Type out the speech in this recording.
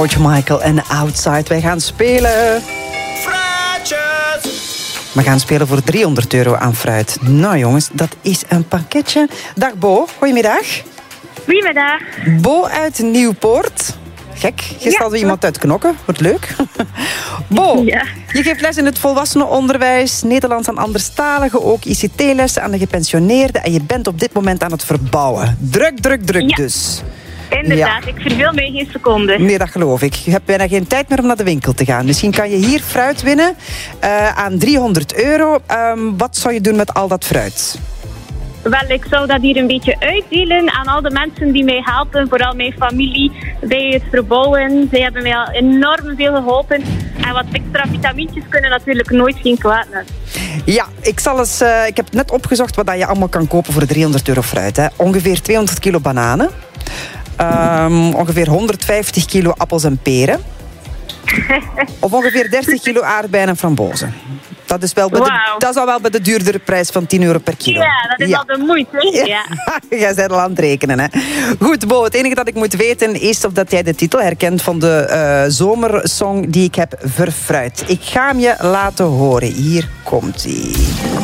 George Michael en Outside. Wij gaan spelen. Fruitjes! We gaan spelen voor €300 aan fruit. Nou jongens, dat is een pakketje. Dag Bo, goedemiddag. Goedemiddag. Bo uit Nieuwpoort. Gek, gisteren hadden we iemand uit Knokken. Wordt leuk. Bo, Ja. je geeft les in het volwassenenonderwijs, Nederlands aan anderstaligen, ook ICT-lessen aan de gepensioneerden. En je bent op dit moment aan het verbouwen. Druk Ja. dus. Inderdaad, ik verveel mij geen seconde. Nee, dat geloof ik. Je hebt bijna geen tijd meer om naar de winkel te gaan. Misschien kan je hier fruit winnen aan €300. Wat zou je doen met al dat fruit? Wel, ik zou dat hier een beetje uitdelen aan al de mensen die mij helpen. Vooral mijn familie bij het verbouwen. Zij hebben mij al enorm veel geholpen. En wat extra vitamintjes kunnen natuurlijk nooit geen kwaad doen. Ja, ik heb net opgezocht wat je allemaal kan kopen voor €300 fruit. Hè. Ongeveer 200 kilo bananen. Ongeveer 150 kilo appels en peren. Of ongeveer 30 kilo aardbeien en frambozen. Dat is al wel bij de duurdere prijs van €10 per kilo. Ja, dat is al de moeite. Ja. Jij bent al aan het rekenen, hè. Goed, Bo, het enige dat ik moet weten is of dat jij de titel herkent van de zomersong die ik heb verfruit. Ik ga hem je laten horen. Hier komt-ie.